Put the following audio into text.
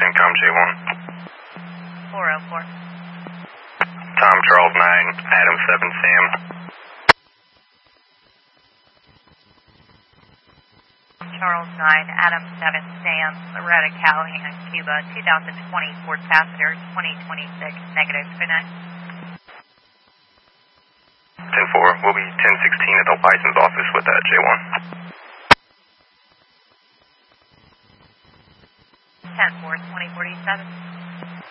Incom J1. 404. Tom Charles 9, Adam 7, Sam. Charles 9, Adam 7, Sam, Loretta Callahan, Cuba, 2020 Ford Passenger, 2026, negative, good night. 10-4, we'll be 1016 at the license office with that J1. 10-4, 2047.